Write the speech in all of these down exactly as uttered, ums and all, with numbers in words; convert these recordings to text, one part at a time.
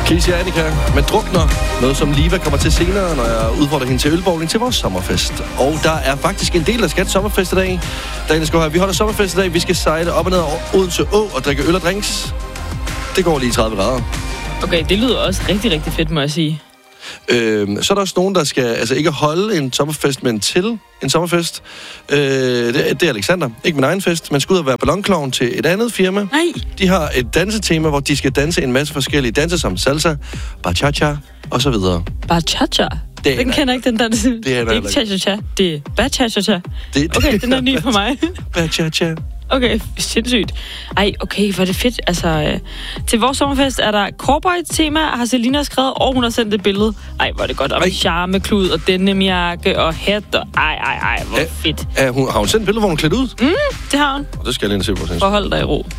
Casey og Annika med Drukner. Noget, som Liva kommer til senere, når jeg udfordrer hende til ølbowling til vores sommerfest. Og der er faktisk en del af Skat sommerfest i dag. Dagen skal her. Vi holder sommerfest i dag. Vi skal sejle op og ned over Odense Å og drikke øl og drinks. Det går lige tredive grader. Okay, det lyder også rigtig, rigtig fedt, må jeg sige. Øhm, så er der også nogen, der skal altså ikke holde en sommerfest, men til en sommerfest. Øh, det, er, det er Alexander. Ikke min egen fest, men skal ud og være ballonklovn til et andet firma. Nej. De har et dansetema, hvor de skal danse en masse forskellige danser, som salsa, bachata og så videre. Bachata? Den er, kender ikke den dans. Det er, det er ikke cha-cha-cha, det er bachata. Det, okay, den er ny for mig. Bachata. Okay, sindssygt. Ej, okay, hvor er det fedt. Altså, øh, til vores sommerfest er der cowboy-tema, har Selina skrevet, og hun har sendt et billede. Ej, hvor er det godt. Og charmeklud, og denimjakke, og hat, og ej, ej, ej, hvor er, fedt. Er hun, har hun sendt et billede, hvor hun er klædt ud? Mm, det har hun. Og det skal jeg lige se på. Synes. Forhold dig i ro.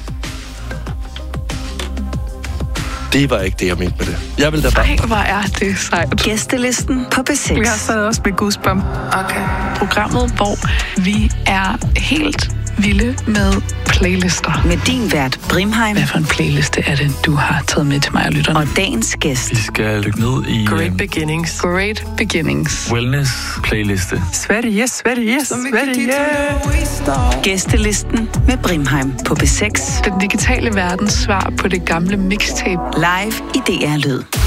Det var ikke det, jeg mente med det. Jeg vil da bare... Ej, hvor er det sejt. Gæstelisten på B seks. Vi har stadig også med Goosebump. Okay. Programmet, hvor vi er helt vilde med playlister. Med din vært, Brimheim. Hvad for en playliste er det, du har taget med til mig og lytterne? Og dagens gæst. Vi skal lykke ned i... Great Beginnings. Great Beginnings. Wellness playliste. Sverige, Sverige, Sverige. Gæstelisten med Brimheim på B seks. Den digitale verdens svar på det gamle mixtape. Live i D R Lyd.